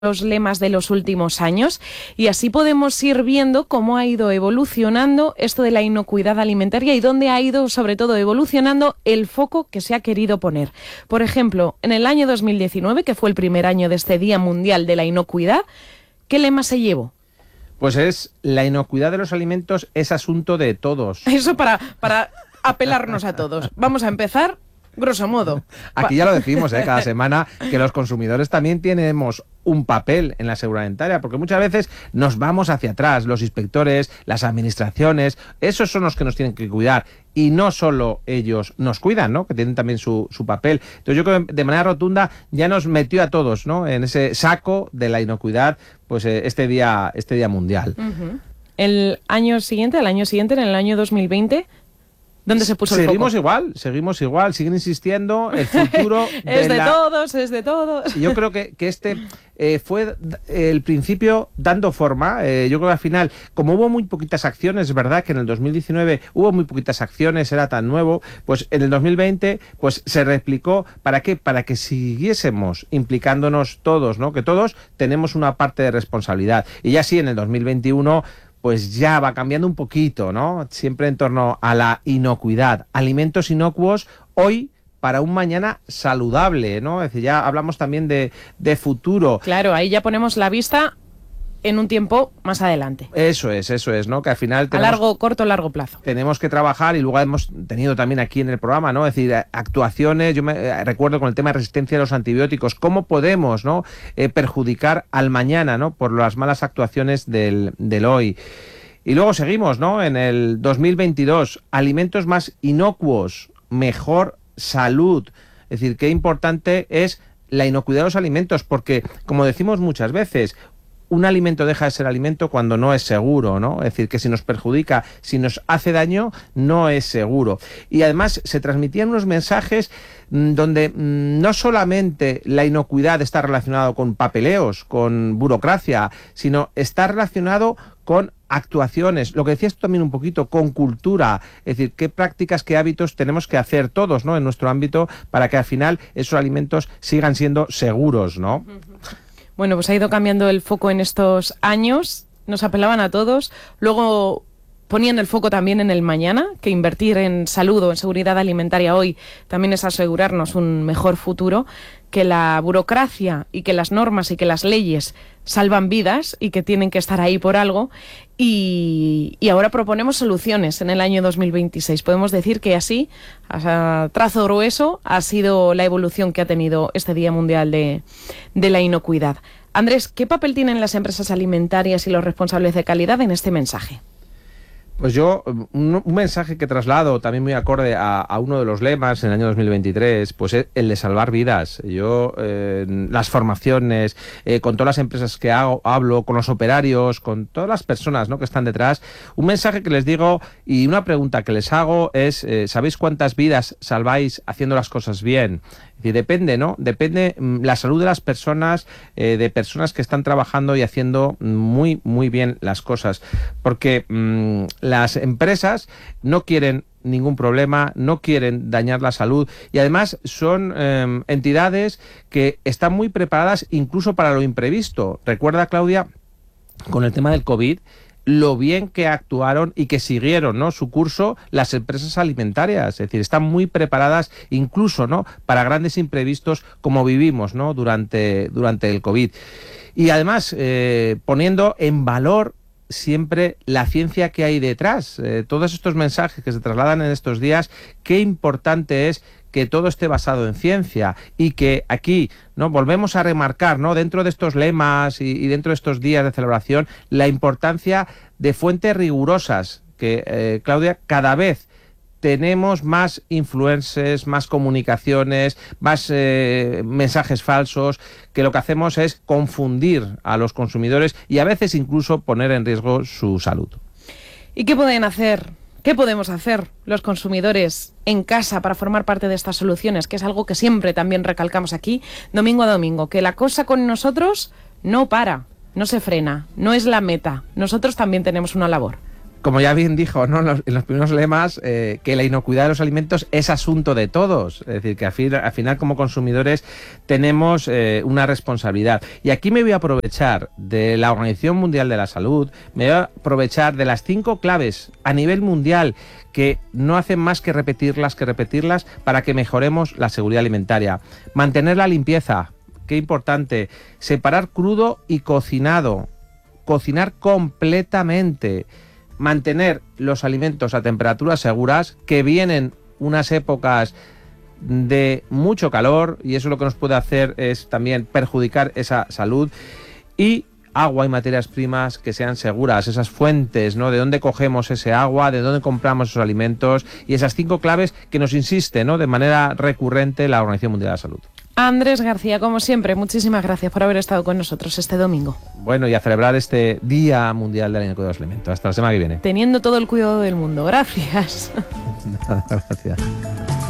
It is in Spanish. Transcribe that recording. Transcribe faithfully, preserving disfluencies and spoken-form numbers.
los lemas de los últimos años y así podemos ir viendo cómo ha ido evolucionando esto de la inocuidad alimentaria y dónde ha ido sobre todo evolucionando el foco que se ha querido poner. Por ejemplo, en el año dos mil diecinueve, que fue el primer año de este Día Mundial de la Inocuidad, ¿qué lema se llevó? Pues es la inocuidad de los alimentos es asunto de todos. Eso para, para apelarnos a todos. Vamos a empezar, grosso modo. Aquí ya lo decimos, ¿eh? Cada semana, que los consumidores también tenemos un papel en la seguridad alimentaria, porque muchas veces nos vamos hacia atrás, los inspectores, las administraciones, esos son los que nos tienen que cuidar, y no solo ellos nos cuidan, ¿no? Que tienen también su, su papel. Entonces yo creo que de manera rotunda ya nos metió a todos, ¿no? En ese saco de la inocuidad, pues eh, este día, este día mundial. Uh-huh. El año siguiente, el año siguiente, en el año dos mil veinte... ¿dónde se puso el foco? Seguimos igual, seguimos igual, siguen insistiendo, el futuro... es de, de la... todos, es de todos. Yo creo que, que este eh, fue el principio dando forma. Eh, yo creo que al final, como hubo muy poquitas acciones, es verdad que en el dos mil diecinueve hubo muy poquitas acciones, era tan nuevo, pues en el dos mil veinte pues se replicó. ¿Para qué? Para que siguiésemos implicándonos todos, ¿no? Que todos tenemos una parte de responsabilidad. Y ya sí, en el dos mil veintiuno... pues ya va cambiando un poquito, ¿no? Siempre en torno a la inocuidad. Alimentos inocuos hoy para un mañana saludable, ¿no? Es decir, ya hablamos también de, de futuro. Claro, ahí ya ponemos la vista en un tiempo más adelante. Eso es, eso es, ¿no? Que al final tenemos, a largo, corto, largo plazo. Tenemos que trabajar, y luego hemos tenido también aquí en el programa, ¿no? Es decir, actuaciones, yo me eh, recuerdo con el tema de resistencia a los antibióticos, cómo podemos, ¿no? Eh, perjudicar al mañana, ¿no? Por las malas actuaciones del, del hoy. Y luego seguimos, ¿no? En el dos mil veintidós, alimentos más inocuos, mejor salud. Es decir, qué importante es la inocuidad de los alimentos, porque, como decimos muchas veces, un alimento deja de ser alimento cuando no es seguro, ¿no? Es decir, que si nos perjudica, si nos hace daño, no es seguro. Y además se transmitían unos mensajes mmm, donde mmm, no solamente la inocuidad está relacionado con papeleos, con burocracia, sino está relacionado con actuaciones, lo que decías tú también un poquito, con cultura, es decir, qué prácticas, qué hábitos tenemos que hacer todos, ¿no? En nuestro ámbito, para que al final esos alimentos sigan siendo seguros, ¿no? Bueno, pues ha ido cambiando el foco en estos años, nos apelaban a todos, luego ponían el foco también en el mañana, que invertir en salud o en seguridad alimentaria hoy también es asegurarnos un mejor futuro, que la burocracia y que las normas y que las leyes salvan vidas y que tienen que estar ahí por algo, y, y ahora proponemos soluciones en el año dos mil veintiséis. Podemos decir que así, a trazo grueso, ha sido la evolución que ha tenido este Día Mundial de, de la Inocuidad. Andrés, ¿qué papel tienen las empresas alimentarias y los responsables de calidad en este mensaje? Pues yo, un, un mensaje que traslado también muy acorde a, a uno de los lemas en el año dos mil veintitrés, pues es el de salvar vidas. Yo, eh, las formaciones, eh, con todas las empresas que hago, hablo, con los operarios, con todas las personas, ¿no? Que están detrás, un mensaje que les digo y una pregunta que les hago es, eh, ¿sabéis cuántas vidas salváis haciendo las cosas bien? Y depende, ¿no? Depende mmm, la salud de las personas, eh, de personas que están trabajando y haciendo muy, muy bien las cosas. Porque mmm, las empresas no quieren ningún problema, no quieren dañar la salud, y además son eh, entidades que están muy preparadas incluso para lo imprevisto. Recuerda, Claudia, con el tema del COVID, lo bien que actuaron y que siguieron, ¿no? Su curso las empresas alimentarias, es decir, están muy preparadas incluso, ¿no? Para grandes imprevistos como vivimos, ¿no? Durante, durante el COVID. Y además, eh, poniendo en valor siempre la ciencia que hay detrás, eh, todos estos mensajes que se trasladan en estos días, qué importante es que todo esté basado en ciencia, y que aquí, ¿no? Volvemos a remarcar, ¿no? Dentro de estos lemas y, y dentro de estos días de celebración, la importancia de fuentes rigurosas, que, eh, Claudia, cada vez tenemos más influencers, más comunicaciones, más eh, mensajes falsos, que lo que hacemos es confundir a los consumidores y a veces incluso poner en riesgo su salud. ¿Y qué pueden hacer? ¿Qué podemos hacer los consumidores en casa para formar parte de estas soluciones? Que es algo que siempre también recalcamos aquí, domingo a domingo, que la cosa con nosotros no para, no se frena, no es la meta. Nosotros también tenemos una labor. como ya bien dijo, ¿no?, en, los, en los primeros lemas, eh, que la inocuidad de los alimentos es asunto de todos. Es decir, que al, fin, al final como consumidores tenemos eh, una responsabilidad. Y aquí me voy a aprovechar de la Organización Mundial de la Salud, me voy a aprovechar de las cinco claves a nivel mundial que no hacen más que repetirlas, que repetirlas para que mejoremos la seguridad alimentaria. Mantener la limpieza, qué importante. Separar crudo y cocinado. Cocinar completamente. Mantener los alimentos a temperaturas seguras, que vienen unas épocas de mucho calor y eso lo que nos puede hacer es también perjudicar esa salud. Y agua y materias primas que sean seguras, esas fuentes, ¿no?, de dónde cogemos ese agua, de dónde compramos esos alimentos, y esas cinco claves que nos insiste, ¿no?, de manera recurrente la Organización Mundial de la Salud. Andrés García, como siempre, muchísimas gracias por haber estado con nosotros este domingo. Bueno, y a celebrar este Día Mundial de la Inocuidad de los Alimentos. Hasta la semana que viene. Teniendo todo el cuidado del mundo. Gracias. Nada, gracias.